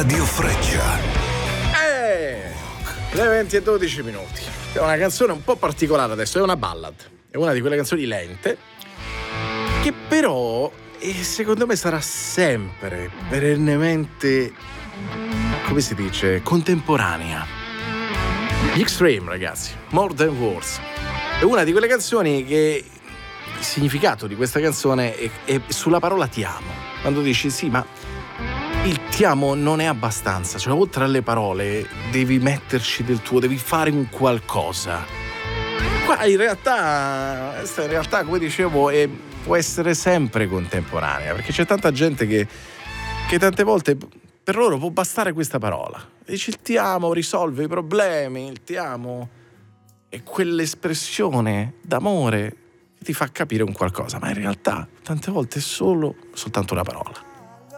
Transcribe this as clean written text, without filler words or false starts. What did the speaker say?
Radio Freccia. Le 20 e 12 minuti. È una canzone un po' particolare adesso, è una ballad. È una di quelle canzoni lente che però secondo me sarà sempre perennemente, come si dice, contemporanea. Gli Extreme, ragazzi, More Than Words. È una di quelle canzoni che il significato di questa canzone è sulla parola ti amo. Quando dici sì, ma il ti amo non è abbastanza, cioè oltre alle parole devi metterci del tuo, devi fare un qualcosa. Qua in realtà come dicevo può essere sempre contemporanea, perché c'è tanta gente che tante volte per loro può bastare questa parola. Dici il ti amo risolve i problemi, il ti amo è quell'espressione d'amore che ti fa capire un qualcosa, ma in realtà tante volte è soltanto una parola.